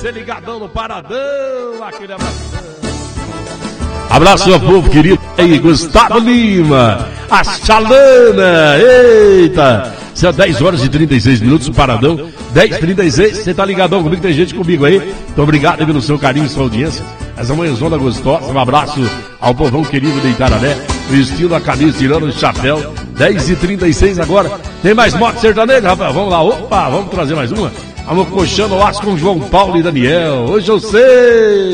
Você ligadão no Paradão, aquele abraço. Abraço, meu povo querido. Aí, Gustavo Lima, a Chalana, eita. São 10 horas e 36 minutos, o Paradão, 10h36, você tá ligadão comigo, tem gente comigo aí. Muito obrigado pelo seu carinho e sua audiência. Essa manhãzona gostosa, um abraço ao povão querido de Itararé, vestindo a camisa, tirando o chapéu. 10h36 agora. Tem mais moto sertaneja, rapaz? Vamos lá, opa, vamos trazer mais uma. Vamos coxando o aço com João Paulo e Daniel. Hoje eu sei.